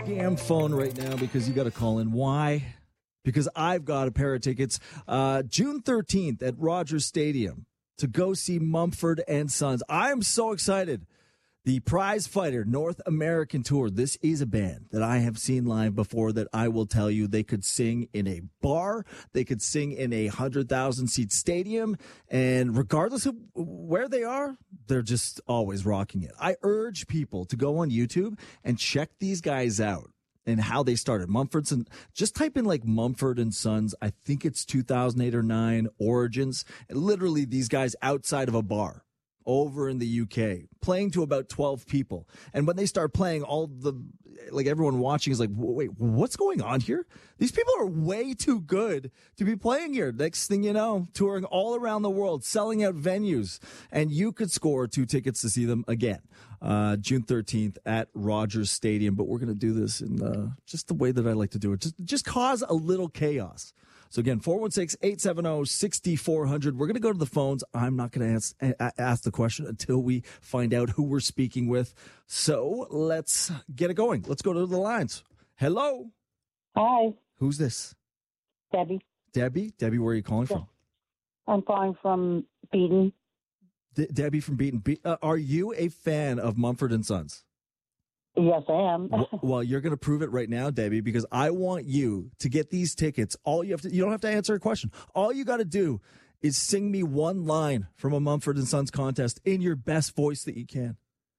damn phone right now because you got to call in. Why? Because I've got a pair of tickets June 13th at Rogers Stadium to go see Mumford and Sons. I am so excited. The Prize Fighter North American Tour. This is a band that I have seen live before that I will tell you they could sing in a bar. They could sing in a 100,000 seat stadium. And regardless of where they are, they're just always rocking it. I urge people to go on YouTube and check these guys out and how they started. Mumford's and just type in like Mumford and Sons. I think it's 2008 or 9 origins. And literally these guys outside of a bar over in the UK, playing to about 12 people. And when they start playing, everyone watching is like, wait, what's going on here? These people are way too good to be playing here. Next thing you know, touring all around the world, selling out venues, and you could score 2 tickets to see them again, June 13th at Rogers Stadium. But we're going to do this in just the way that I like to do it. Just cause a little chaos. So again, 416-870-6400. We're going to go to the phones. I'm not going to ask the question until we find out who we're speaking with. So let's get it going. Let's go to the lines. Hello. Hi. Who's this? Debbie. Debbie? Debbie, where are you calling from? I'm calling from Beaton. Debbie from Beaton. Are you a fan of Mumford and Sons? Yes, I am. Well, you're going to prove it right now, Debbie, because I want you to get these tickets. You don't have to answer a question. All you got to do is sing me one line from a Mumford and Sons contest in your best voice that you can.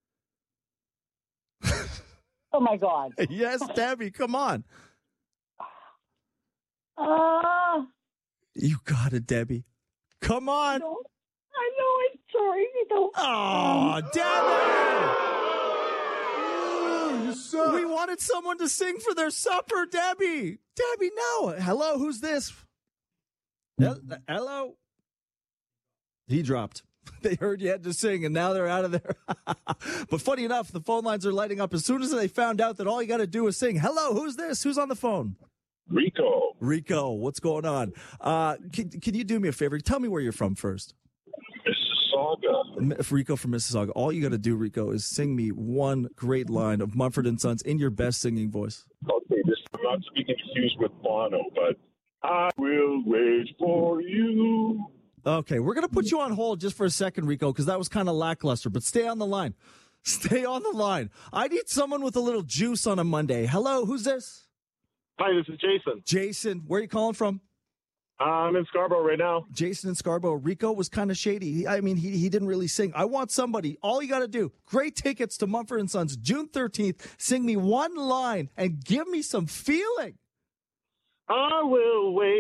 Oh my God. Yes, Debbie, come on. You got it, Debbie. Come on. I know I'm sorry. Oh, Debbie! We wanted someone to sing for their supper, Debbie. Debbie, no. Hello, who's this? Hello? He dropped. They heard you had to sing, and now they're out of there. But funny enough, the phone lines are lighting up as soon as they found out that all you got to do is sing. Hello, who's this? Who's on the phone? Rico, what's going on? Can you do me a favor? Tell me where you're from first. Mississauga. Rico from Mississauga. All you got to do, Rico, is sing me one great line of Mumford and Sons in your best singing voice. Okay, I'm not speaking confused with Bono, but I will wait for you. Okay, we're going to put you on hold just for a second, Rico, because that was kind of lackluster, but stay on the line. Stay on the line. I need someone with a little juice on a Monday. Hello, who's this? Hi, this is Jason. Jason, where are you calling from? I'm in Scarborough right now. Jason in Scarborough. Rico was kind of shady. He didn't really sing. I want somebody. All you got to do, great tickets to Mumford and Sons, June 13th. Sing me one line and give me some feeling. I will wait